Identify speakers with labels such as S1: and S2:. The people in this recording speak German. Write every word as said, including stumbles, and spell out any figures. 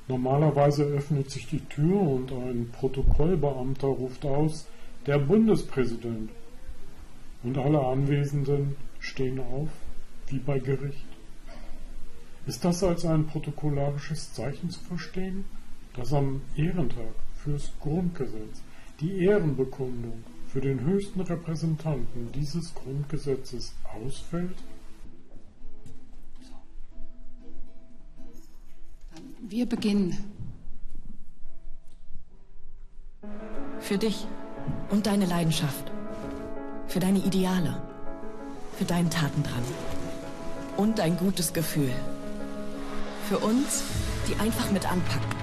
S1: Normalerweise öffnet sich die Tür und ein Protokollbeamter ruft aus: Der Bundespräsident. Und alle Anwesenden stehen auf, wie bei Gericht. Ist das als ein protokollarisches Zeichen zu verstehen, dass am Ehrentag fürs Grundgesetz die Ehrenbekundung für den höchsten Repräsentanten dieses Grundgesetzes ausfällt?
S2: Wir beginnen.
S3: Für dich und deine Leidenschaft. Für deine Ideale. Für deinen Tatendrang. Und ein gutes Gefühl. Für uns, die einfach mit anpacken.